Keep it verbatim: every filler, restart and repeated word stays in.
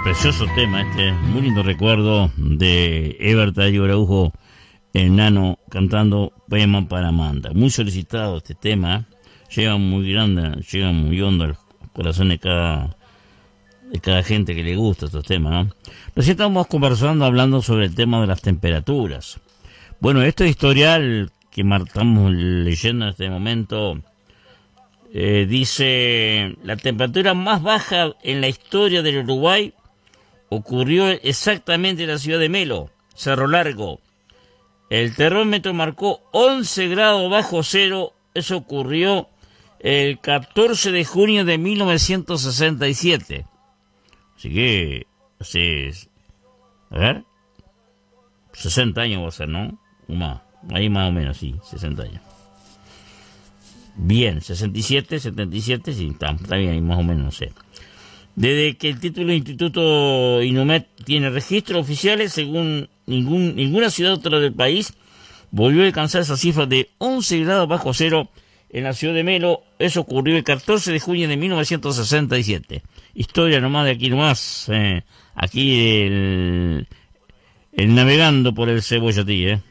Precioso tema este, muy lindo recuerdo de Ever Tallo Araujo, enano, cantando Poema para Amanda. Muy solicitado este tema, llega muy grande, llega muy hondo al corazón de cada, de cada gente que le gusta estos temas, ¿no? Recién estamos conversando, hablando sobre el tema de las temperaturas. Bueno, este historial que estamos leyendo en este momento eh, dice: la temperatura más baja en la historia del Uruguay ocurrió exactamente en la ciudad de Melo, Cerro Largo. El termómetro marcó once grados bajo cero. Eso ocurrió el catorce de junio de mil novecientos sesenta y siete. Así que, hace, a ver, sesenta años va a ser, ¿no? Más, ahí más o menos, sí, sesenta años. Bien, sesenta y siete, setenta y siete, sí, está, está bien, ahí más o menos, no sé. Desde que el título del Instituto Inumet tiene registros oficiales, según ningún, ninguna ciudad otra del país volvió a alcanzar esa cifra de once grados bajo cero en la ciudad de Melo. Eso ocurrió el catorce de junio de mil novecientos sesenta y siete. Historia nomás de aquí nomás, eh, aquí el, el navegando por el Cebollatí, eh.